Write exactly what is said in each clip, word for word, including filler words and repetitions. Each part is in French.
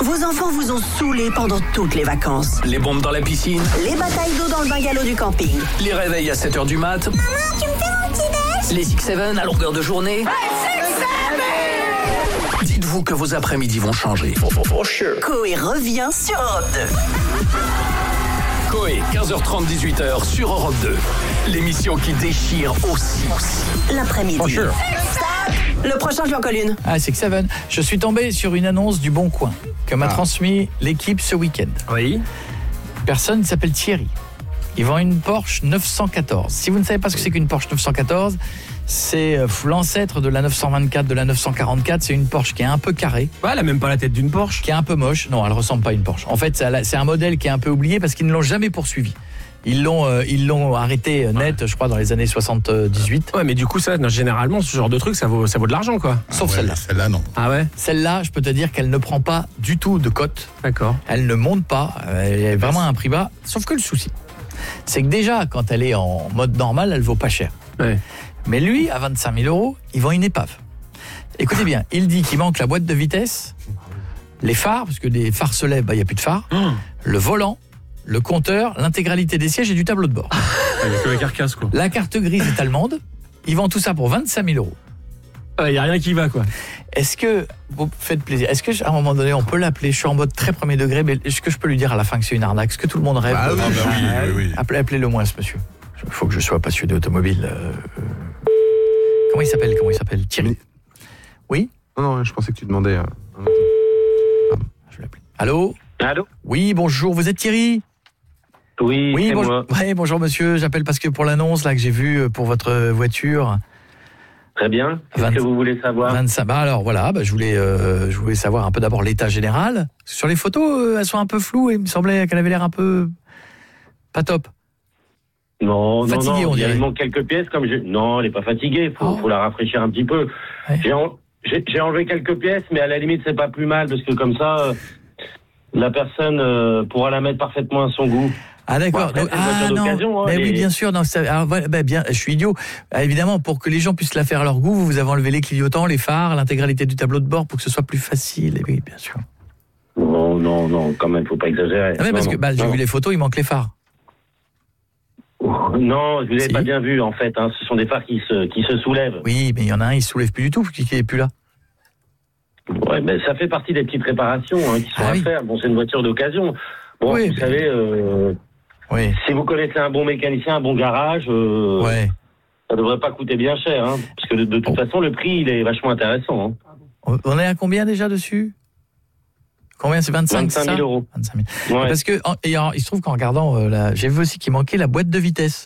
Vos enfants vous ont saoulé pendant toutes les vacances. Les bombes dans la piscine. Les batailles d'eau dans le bungalow du camping. Les réveils à sept heures du mat. Maman, tu me fais mon petit déj? Les six sept à longueur de journée. Hey, six seven! Dites-vous que vos après-midi vont changer. For, for, for sure. Coé revient sur Europe deux. Coé, quinze heures trente, dix-huit heures sur Europe deux. L'émission qui déchire aussi. L'après-midi. For sure. Stop! Le prochain, je lui en colle une. Ah, six seven. Je suis tombé sur une annonce du Bon Coin que m'a Ah. transmis l'équipe ce week-end. Oui. Personne s'appelle Thierry. Il vend une Porsche neuf cent quatorze. Si vous ne savez pas ce que c'est qu'une Porsche neuf cent quatorze, c'est euh, l'ancêtre de la neuf cent vingt-quatre, de la neuf cent quarante-quatre. C'est une Porsche qui est un peu carrée, Ouais, elle a même pas la tête d'une Porsche. qui est un peu moche. Non, elle ressemble pas à une Porsche. En fait, c'est c'est un modèle qui est un peu oublié parce qu'ils ne l'ont jamais poursuivi. Ils l'ont euh, ils l'ont arrêté euh, net, je crois, dans les années soixante-dix-huit. Ouais, mais du coup, ça, non, généralement, ce genre de truc, ça vaut, ça vaut de l'argent, quoi. Sauf Ouais, celle-là. mais Celle-là, non. Ah ouais. Celle-là, je peux te dire qu'elle ne prend pas du tout de cote. D'accord. Elle ne monte pas. Elle est vraiment à un prix bas. Sauf que le souci, c'est que déjà, quand elle est en mode normal, elle vaut pas cher. Ouais. Mais lui, à vingt-cinq mille euros, il vend une épave. Écoutez bien, il dit qu'il manque la boîte de vitesse, les phares, parce que des phares se lèvent, bah, il n'y a plus de phares, le volant, le compteur, l'intégralité des sièges et du tableau de bord. Il n'y a que la carcasse, quoi. La carte grise est allemande. Il vend tout ça pour vingt-cinq mille euros. Il n'y a rien qui va, quoi. Est-ce que, vous faites plaisir, est-ce qu'à un moment donné, on peut l'appeler, je suis en mode très premier degré, mais est-ce que je peux lui dire à la fin que c'est une arnaque? Est-ce que tout le monde rêve? Ah de- oui, bah oui, oui, oui. Appelez- Appelez-le moins, ce monsieur. Il faut que je sois passionné automobile. euh, euh. Comment il s'appelle? Comment il s'appelle? Thierry. Oui? Non, non, je pensais que tu demandais. euh, un autre. Je vais l'appeler. Allô? Allô? Oui, bonjour, vous êtes Thierry? Oui, Oui, c'est bonjour. moi. Ouais, bonjour monsieur, j'appelle parce que pour l'annonce là que j'ai vue pour votre voiture, Très bien. Qu'est-ce vingt- que vous voulez savoir? vingt-cinq. Bah alors voilà, bah, je voulais euh, je voulais savoir un peu d'abord l'état général. Sur les photos, euh, elles sont un peu floues et il me semblait qu'elle avait l'air un peu pas top. Non, non, Fatigué, non. on Il y a- dirait. il manque quelques pièces comme je. Non, elle n'est pas fatiguée. Faut, Oh. faut la rafraîchir un petit peu. Ouais. J'ai, en- j'ai, j'ai enlevé quelques pièces, mais à la limite, c'est pas plus mal parce que comme ça, euh, la personne euh, pourra la mettre parfaitement à son goût. Ah d'accord. Bon, après, Donc- c'est une ah voiture non. d'occasion, hein, mais les- oui, bien sûr. Non, ça, alors, voilà, bah, bien. Je suis idiot. Ah, évidemment, pour que les gens puissent la faire à leur goût, vous vous avez enlevé les clignotants, les phares, l'intégralité du tableau de bord pour que ce soit plus facile. Et oui, bien sûr. Non, non, non. Quand même, faut pas exagérer. Ah, mais Non, parce non, que bah, j'ai non. vu les photos, il manque les phares. Non, vous l'avez Si. pas bien vu en fait. Hein. Ce sont des phares qui se qui se soulèvent. Oui, mais il y en a un, il se soulève plus du tout, qui est plus là. Ouais, mais ça fait partie des petites réparations hein, qui sont Ah à oui. faire. Bon, c'est une voiture d'occasion. Bon, Oui, vous mais- savez, euh, Oui. si vous connaissez un bon mécanicien, un bon garage, euh, Ouais. ça devrait pas coûter bien cher. Hein, parce que de, de toute Bon. façon, le prix, il est vachement intéressant. Hein. On on est à combien déjà dessus? Combien? C'est vingt-cinq, vingt-cinq mille ça euros. vingt-cinq mille. Ouais. Parce que en- et en- il se trouve qu'en regardant, euh, la- j'ai vu aussi qu'il manquait la boîte de vitesse.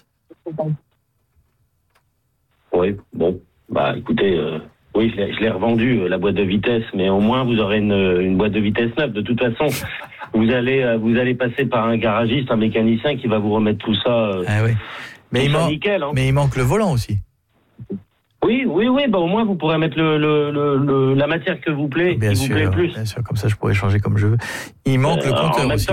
Oui, bon. Bah, écoutez, euh, oui, je l'ai, je l'ai revendu, euh, la boîte de vitesse, mais au moins, vous aurez une, une boîte de vitesse neuve. De toute façon, vous allez, euh, vous allez passer par un garagiste, un mécanicien qui va vous remettre tout ça, euh, Ah oui. Mais tout il, ça man- nickel. Hein. mais il manque le volant aussi. Oui, oui, oui, bah, au moins, vous pourrez mettre le, le, le, le- la matière que vous plaît, Bien qui vous plaît sûr, plus. bien sûr, comme ça je pourrais changer comme je veux. Il manque Euh, le en compteur même aussi. temps,